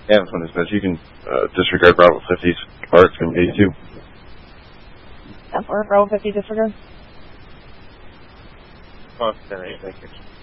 Yeah, this one is best. You can disregard Bravo 50's parts from 82. Or Bravo 50 disregard? Oh, 10-8, thank you.